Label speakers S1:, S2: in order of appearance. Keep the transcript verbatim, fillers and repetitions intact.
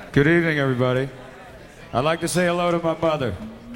S1: Good evening, everybody. I'd like to say hello to my mother.